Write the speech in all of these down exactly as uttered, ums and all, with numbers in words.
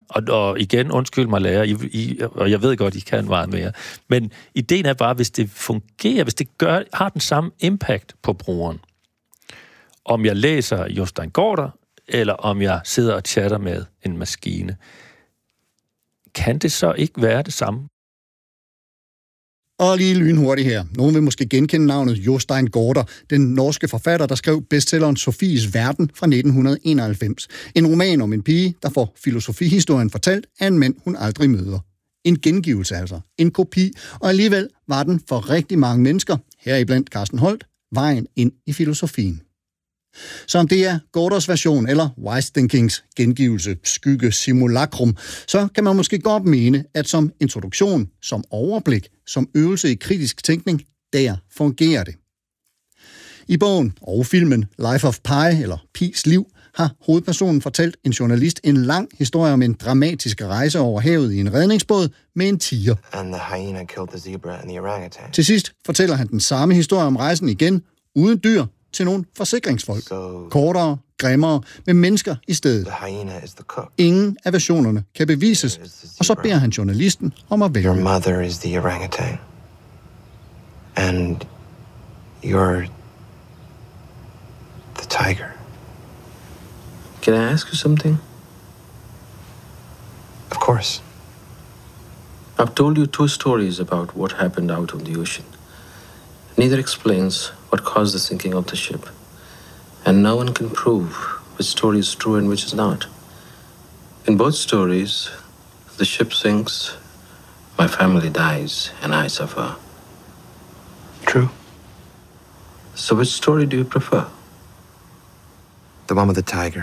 Og, og igen, undskyld mig lærer, I, I, og jeg ved godt, I kan meget mere. Men ideen er bare, hvis det fungerer, hvis det gør, har den samme impact på brugeren, om jeg læser Jostein Gaarder, eller om jeg sidder og chatter med en maskine, kan det så ikke være det samme? Og lige lynhurtigt her. Nogen vil måske genkende navnet Jostein Gaarder, den norske forfatter, der skrev bestselleren Sofies Verden fra nitten enoghalvfems. En roman om en pige, der får filosofihistorien fortalt af en mand, hun aldrig møder. En gengivelse altså. En kopi. Og alligevel var den for rigtig mange mennesker, heriblandt Carsten Holt, vejen ind i filosofien. Så om det er Gaarders version eller Wise Thinkings gengivelse, skygge, simulacrum, så kan man måske godt mene, at som introduktion, som overblik, som øvelse i kritisk tænkning, der fungerer det. I bogen og filmen Life of Pi, eller Pi's liv, har hovedpersonen fortalt en journalist en lang historie om en dramatisk rejse over havet i en redningsbåd med en tiger. And the hyena killed the zebra and the orangutan. Til sidst fortæller han den samme historie om rejsen igen, uden dyr, til nogle forsikringsfolk. So, Kortere, grimmere, med mennesker i stedet. the hyena is the cook. Ingen af versionerne kan bevises, og så beder han journalisten om at vælge. Your mother is the orangutan. And you're the tiger. Can I ask you something? Of course. I've told you two stories about what happened out on the ocean. Neither explains what caused the sinking of the ship. And no one can prove which story is true and which is not. In both stories, the ship sinks, my family dies, and I suffer. True. So which story do you prefer? The one with the tiger.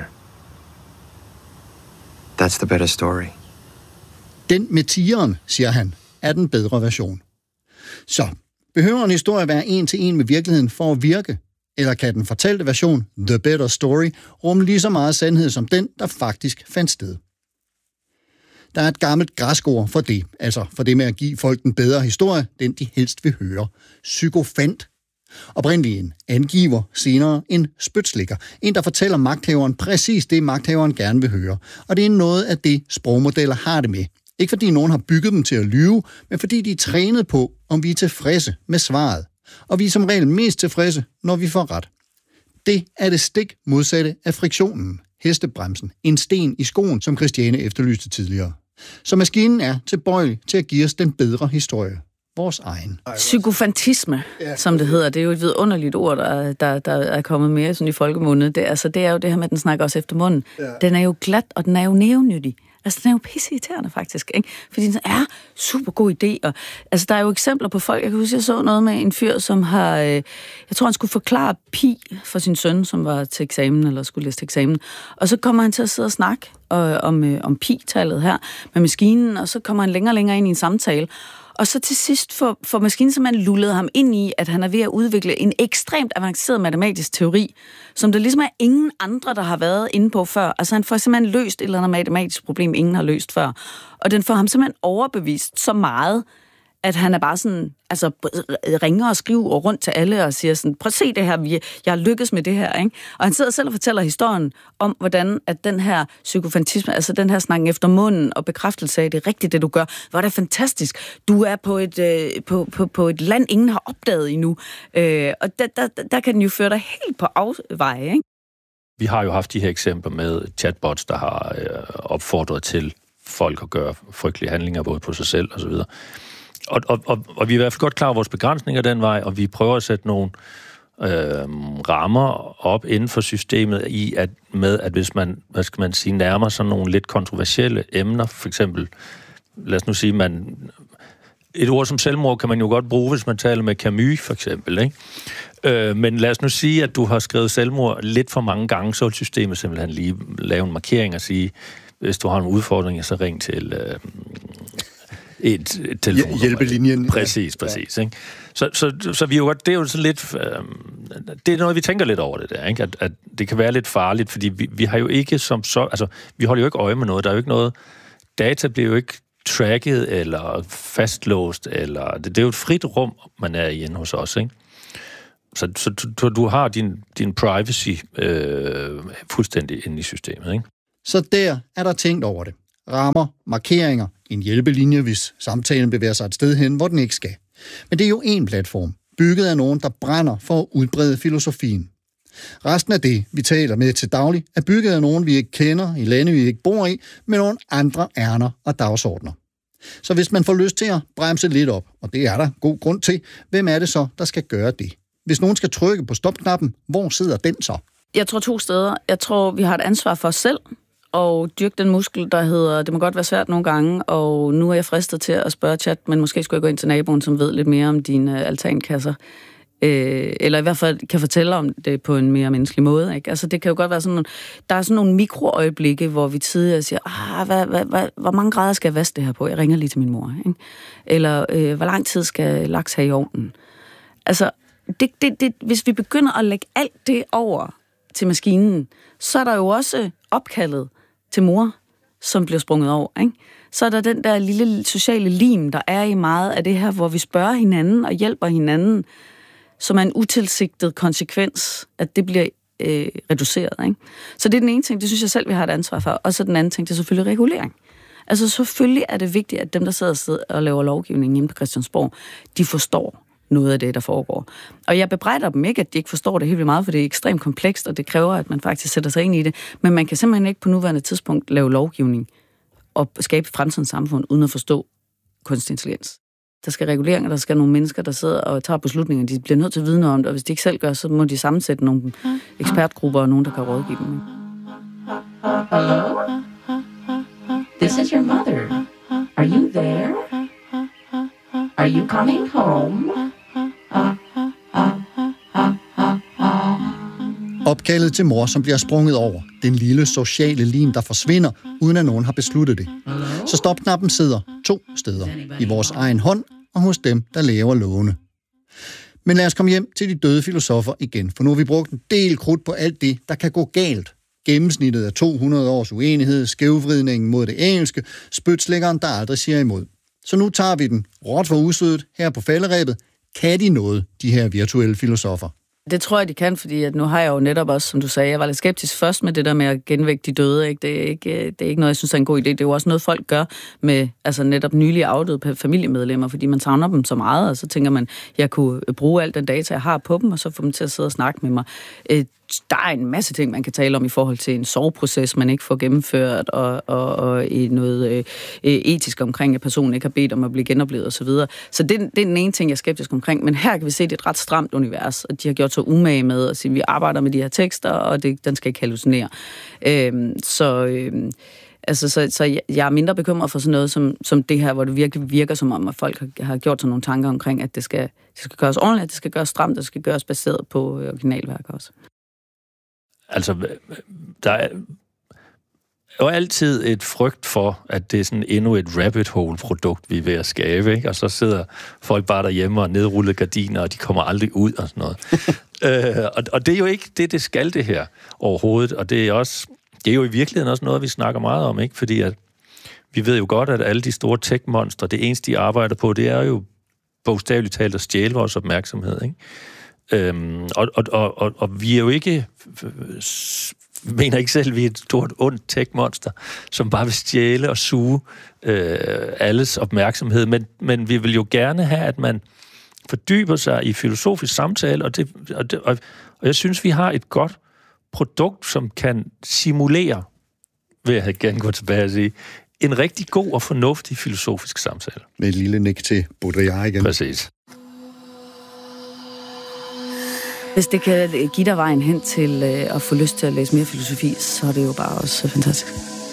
That's the better story. Den med tigeren, siger han, er den bedre version. Så, behøver en historie være en til en med virkeligheden for at virke? Eller kan den fortalte version, The Better Story, rumme lige så meget sandhed som den, der faktisk fandt sted? Der er et gammelt græsk ord for det, altså for det med at give folk en bedre historie, den de helst vil høre. Psykofant. Oprindeligt en angiver, senere en spytslikker. En, der fortæller magthaveren præcis det, magthaveren gerne vil høre. Og det er noget af det, sprogmodeller har det med. Ikke fordi nogen har bygget dem til at lyve, men fordi de er trænet på, om vi er tilfredse med svaret. Og vi er som regel mest tilfredse, når vi får ret. Det er det stik modsatte af friktionen, hestebremsen, en sten i skoen, som Christiane efterlyste tidligere. Så maskinen er tilbøjelig til at give os den bedre historie. Vores egen. Psykofantisme, som det hedder, det er jo et vidunderligt ord, der, der, der er kommet mere sådan i folkemunde. Det, altså, det er jo det her med, at den snakker også efter munden. Ja. Den er jo glat, og den er jo nævnyttig. Altså, den er jo pisseirriterende faktisk, ikke? Fordi den er super god idé. Og, altså, der er jo eksempler på folk. Jeg kan huske, jeg så noget med en fyr, som har... Øh, jeg tror, han skulle forklare pi for sin søn, som var til eksamen, eller skulle læse til eksamen. Og så kommer han til at sidde og snakke øh, om, øh, om pi-tallet her med maskinen, og så kommer han længere og længere ind i en samtale. Og så til sidst får, får maskinen simpelthen lullet ham ind i, at han er ved at udvikle en ekstremt avanceret matematisk teori, som der ligesom er ingen andre, der har været inde på før. Altså han får simpelthen løst et eller andet matematisk problem, ingen har løst før. Og den får ham simpelthen overbevist så meget, at han er bare sådan, altså ringer og skriver rundt til alle og siger sådan, prøv at se det her, jeg har lykkes med det her, ikke? Og han sidder selv og fortæller historien om, hvordan at den her psykofantisme, altså den her snakken efter munden og bekræftelse af, det er rigtigt, det du gør, hvor det er fantastisk. Du er på et, øh, på, på, på et land, ingen har opdaget endnu. Øh, og der, der, der kan den jo føre dig helt på afveje, ikke? Vi har jo haft de her eksempler med chatbots, der har øh, opfordret til folk at gøre frygtelige handlinger, både på sig selv og så videre. Og, og, og, og vi er i hvert fald godt klar over vores begrænsninger den vej, og vi prøver at sætte nogle øh, rammer op inden for systemet i, at med, at hvis man, hvad skal man sige, nærmer sig nogle lidt kontroversielle emner, for eksempel, lad os nu sige, man, et ord som selvmord kan man jo godt bruge, hvis man taler med Camus, for eksempel, ikke? Øh, men lad os nu sige, at du har skrevet selvmord lidt for mange gange, så vil systemet simpelthen lige lave en markering og sige, hvis du har en udfordring, så ring til... Øh, et, et telefonnummer. Hjælpelinjen. Præcis, præcis. Ja. Ikke? Så, så, så vi er jo godt, det er jo sådan lidt, øh, det er noget, vi tænker lidt over det der, ikke? At, at det kan være lidt farligt, fordi vi, vi har jo ikke som så, altså, vi holder jo ikke øje med noget, der er jo ikke noget, data bliver jo ikke tracket eller fastlåst, eller, det, det er jo et frit rum, man er i hos os, ikke? Så, så du, du har din, din privacy øh, fuldstændig inde i systemet, ikke? Så der er der tænkt over det. rammer, markeringer, en hjælpelinje, hvis samtalen bevæger sig et sted hen, hvor den ikke skal. Men det er jo en platform, bygget af nogen, der brænder for at udbrede filosofien. Resten af det, vi taler med til daglig, er bygget af nogen, vi ikke kender, i lande, vi ikke bor i, med nogle andre ærner og dagsordner. Så hvis man får lyst til at bremse lidt op, og det er der god grund til, hvem er det så, der skal gøre det? Hvis nogen skal trykke på stopknappen, hvor sidder den så? Jeg tror to steder. Jeg tror, vi har et ansvar for os selv, og dyrke den muskel, der hedder, det må godt være svært nogle gange, og nu er jeg fristet til at spørge chat, men måske skulle jeg gå ind til naboen, som ved lidt mere om dine altankasser. Øh, eller i hvert fald kan fortælle om det på en mere menneskelig måde. Ikke? Altså, det kan jo godt være sådan nogle, der er sådan nogle mikroøjeblikke, hvor vi tidligere siger, ah, hvad, hvad, hvad, hvor mange grader skal jeg vaske det her på? Jeg ringer lige til min mor. Ikke? Eller øh, hvor lang tid skal laks have i ovnen? Altså, det, det, det, hvis vi begynder at lægge alt det over til maskinen, så er der jo også opkaldet til mor, som bliver sprunget over. Ikke? Så er der den der lille sociale lim, der er i meget af det her, hvor vi spørger hinanden og hjælper hinanden, som er en utilsigtet konsekvens, at det bliver øh, reduceret. Ikke? Så det er den ene ting, det synes jeg selv, vi har et ansvar for. Og så den anden ting, det er selvfølgelig regulering. Altså selvfølgelig er det vigtigt, at dem, der sidder og laver lovgivning inde på Christiansborg, de forstår noget af det, der foregår. Og jeg bebrejder dem ikke, at de ikke forstår det helt vildt meget, for det er ekstremt komplekst, og det kræver, at man faktisk sætter sig ind i det. Men man kan simpelthen ikke på nuværende tidspunkt lave lovgivning og skabe fremtidens samfund, uden at forstå kunstig intelligens. Der skal reguleringer, der skal nogle mennesker, der sidder og tager beslutninger. De bliver nødt til at vide noget om det, og hvis de ikke selv gør, så må de sammensætte nogle ekspertgrupper og nogen, der kan rådgive dem. Hello? This is your mother. Are you there? Are you coming home? Opkaldet til mor, som bliver sprunget over. Den lille sociale lim, der forsvinder, uden at nogen har besluttet det. Så stopknappen sidder to steder. I vores egen hånd og hos dem, der laver lovene. Men lad os komme hjem til de døde filosofer igen, for nu har vi brugt en del krudt på alt det, der kan gå galt. Gennemsnittet af to hundrede års uenighed, skævvridningen mod det engelske, spytslæggeren, der aldrig siger imod. Så nu tager vi den råt for usødet her på falderæbet. Kan de noget, de her virtuelle filosofer? Det tror jeg, de kan, fordi at nu har jeg jo netop også, som du sagde, jeg var lidt skeptisk først med det der med at genvække de døde. Ikke? Det, er ikke, det er ikke noget, jeg synes er en god idé. Det er jo også noget, folk gør med altså netop nylig afdøde familiemedlemmer, fordi man savner dem så meget, og så tænker man, jeg kunne bruge al den data, jeg har på dem, og så få dem til at sidde og snakke med mig. Der er en masse ting, man kan tale om i forhold til en sorgproces, man ikke får gennemført, og, og, og i noget øh, etisk omkring, at personen ikke har bedt om at blive genoplevet osv. Så, så det, det er den ene ting, jeg er skeptisk omkring. Men her kan vi se, at det er et ret stramt univers, og de har gjort så umage med at sige, at vi arbejder med de her tekster, og det, den skal ikke hallucinere. Øhm, så... Øhm, Altså, så, så jeg er mindre bekymret for sådan noget som, som det her, hvor det virkelig virker som om, at folk har, har gjort sig nogle tanker omkring, at det skal, det skal gøres ordentligt, at det skal gøres stramt, at det skal gøres baseret på originalværk også. Altså, der er jo altid et frygt for, at det er sådan endnu et rabbit hole-produkt, vi er ved at skabe, ikke? Og så sidder folk bare derhjemme og nedrullede gardiner, og de kommer aldrig ud og sådan noget. øh, og, og det er jo ikke det, det skal det her overhovedet, og det er også... Det er jo i virkeligheden også noget, vi snakker meget om, ikke? Fordi at vi ved jo godt, at alle de store tech-monstre, det eneste, de arbejder på, det er jo bogstaveligt talt at stjæle vores opmærksomhed, ikke? Øhm, og, og, og, og, og vi er jo ikke, mener ikke selv, vi er et stort, ondt tech-monster, som bare vil stjæle og suge øh, alles opmærksomhed, men, men vi vil jo gerne have, at man fordyber sig i filosofisk samtale, og, det, og, det, og, og jeg synes, vi har et godt produkt, som kan simulere, vil jeg gerne gå tilbage og sige, en rigtig god og fornuftig filosofisk samtale. Med et lille nik til Baudrillard igen. Præcis. Hvis det kan give dig vejen hen til at få lyst til at læse mere filosofi, så er det jo bare også fantastisk.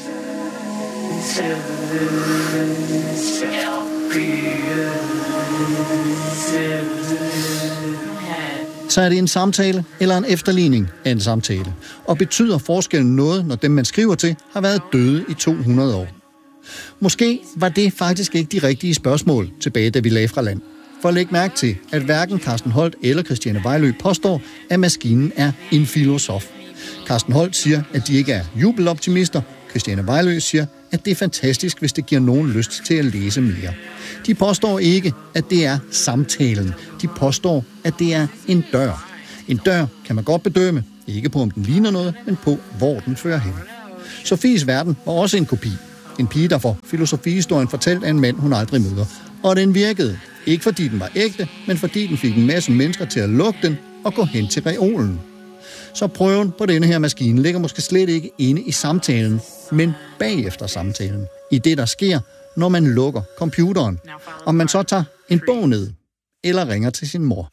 Så er det en samtale eller en efterligning af en samtale. Og betyder forskellen noget, når dem, man skriver til, har været døde i to hundrede år? Måske var det faktisk ikke de rigtige spørgsmål tilbage, da vi lagde fra land. For at lægge mærke til, at hverken Carsten Holdt eller Christiane Vejlø påstår, at maskinen er en filosof. Carsten Holdt siger, at de ikke er jubeloptimister. Christiane Vejlø siger, at det er fantastisk, hvis det giver nogen lyst til at læse mere. De påstår ikke, at det er samtalen. De påstår, at det er en dør. En dør kan man godt bedømme, ikke på om den ligner noget, men på hvor den fører hen. Sofies verden var også en kopi. En pige, der får filosofihistorien fortalt af en mand, hun aldrig møder. Og den virkede. Ikke fordi den var ægte, men fordi den fik en masse mennesker til at lukke den og gå hen til reolen. Så prøven på denne her maskine ligger måske slet ikke inde i samtalen, men bagefter samtalen. I det, der sker, når man lukker computeren. Om man så tager en bog ned, eller ringer til sin mor.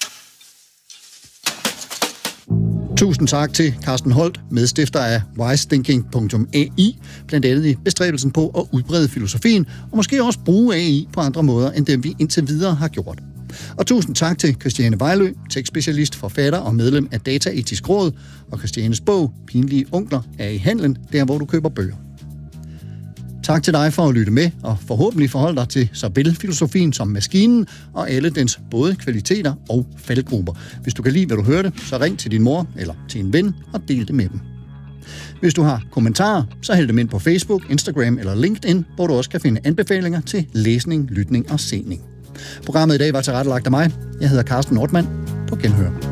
Tusind tak til Carsten Holt, medstifter af wise thinking punktum a i, blandt andet i bestræbelsen på at udbrede filosofien, og måske også bruge A I på andre måder, end dem vi indtil videre har gjort. Og tusind tak til Christiane Vejlø, tekstspecialist, forfatter og medlem af Dataetisk Råd, og Christianes bog, Pinlige Onkler, er i handlen, der hvor du køber bøger. Tak til dig for at lytte med, og forhåbentlig forholde dig til såvel filosofien som maskinen, og alle dens både kvaliteter og faldgrupper. Hvis du kan lide, hvad du hørte, så ring til din mor eller til en ven og del det med dem. Hvis du har kommentarer, så hæld dem ind på Facebook, Instagram eller LinkedIn, hvor du også kan finde anbefalinger til læsning, lytning og sening. Programmet i dag var tilrettelagt af mig. Jeg hedder Carsten Nordmann. På genhør.